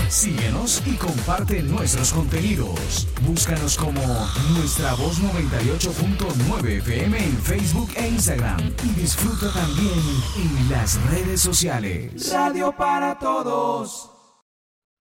Síguenos y comparte nuestros contenidos. Búscanos como Nuestra Voz 98.9 FM en Facebook e Instagram. Y disfruta también en las redes sociales. Radio para todos.